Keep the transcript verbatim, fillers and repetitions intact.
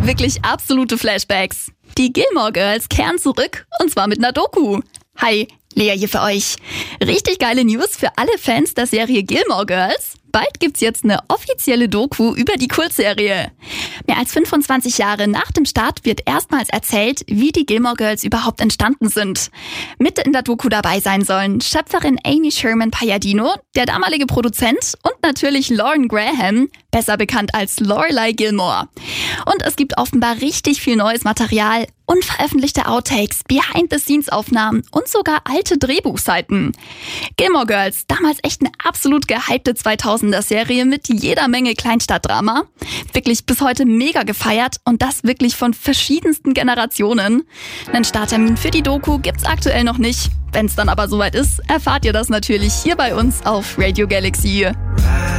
Wirklich absolute Flashbacks. Die Gilmore Girls kehren zurück und zwar mit einer Doku. Hi, Lea hier für euch. Richtig geile News für alle Fans der Serie Gilmore Girls. Bald gibt's jetzt eine offizielle Doku über die Kultserie. Mehr als fünfundzwanzig Jahre nach dem Start wird erstmals erzählt, wie die Gilmore Girls überhaupt entstanden sind. Mit in der Doku dabei sein sollen Schöpferin Amy Sherman Palladino, der damalige Produzent und natürlich Lauren Graham, besser bekannt als Lorelai Gilmore. Und es gibt offenbar richtig viel neues Material, unveröffentlichte Outtakes, Behind-the-Scenes-Aufnahmen und sogar alte Drehbuchseiten. Gilmore Girls, damals echt eine absolut gehypte zweitausender-Serie mit jeder Menge Kleinstadtdrama. Wirklich bis heute mega gefeiert und das wirklich von verschiedensten Generationen. Einen Starttermin für die Doku gibt's aktuell noch nicht. Wenn's dann aber soweit ist, erfahrt ihr das natürlich hier bei uns auf Radio Galaxy.